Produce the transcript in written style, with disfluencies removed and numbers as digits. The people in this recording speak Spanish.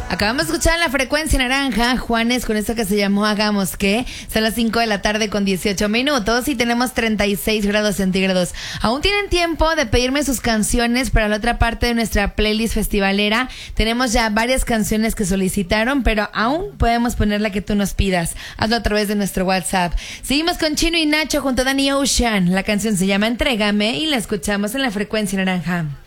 Acabamos de escuchar en la frecuencia naranja, Juanes, con esto que se llamó Hagamos que. Son las 5 de la tarde con 18 minutos y tenemos 36 grados centígrados. Aún tienen tiempo de pedirme sus canciones para la otra parte de nuestra playlist festivalera. Tenemos ya varias canciones que solicitaron, pero aún podemos poner la que tú nos pidas. Hazlo a través de nuestro WhatsApp. Seguimos con Chino y Nacho junto a Danny Ocean. La canción se llama Entrégame y la escuchamos en la frecuencia naranja.